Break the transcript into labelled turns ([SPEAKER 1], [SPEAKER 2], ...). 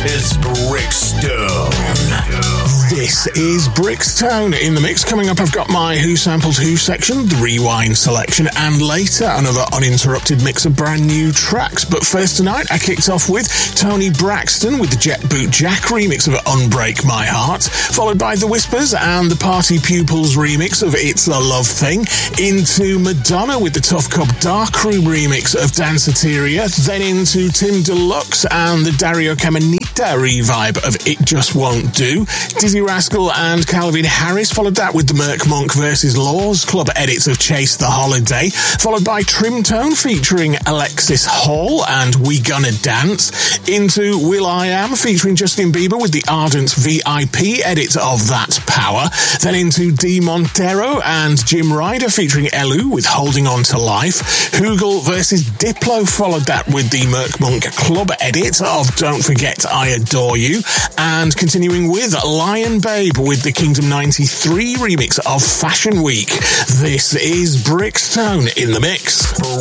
[SPEAKER 1] It's Brickstone.
[SPEAKER 2] This is Brickstone in the mix. Coming up, I've got my Who Sampled Who section, the Rewind selection, and later another uninterrupted mix of brand new tracks. But first tonight, I kicked off with Tony Braxton with the Jet Boot Jack remix of Unbreak My Heart, followed by The Whispers and the Party Pupils remix of It's a Love Thing, into Madonna with the Tough Cub Dark Room remix of Danceteria, then into Tim Deluxe and the Dario Caminita revive of It Just Won't Do. Dizzy Rascal and Calvin Harris followed that with the Merc Monk vs. Laws Club edits of Chase the Holiday, followed by Trimtone featuring Alexis Hall and We Gonna Dance, into Will I Am featuring Justin Bieber with the Ardent VIP edit of That Power, then into D. Montero and Jim Ryder featuring Elu with Holding On to Life. Hugel vs. Diplo followed that with the Merc Monk Club edit of Don't Forget I Adore You, and continuing with Lion Babe with the Kingdom 93 remix of Fashion Week. This is Brickstone in the mix.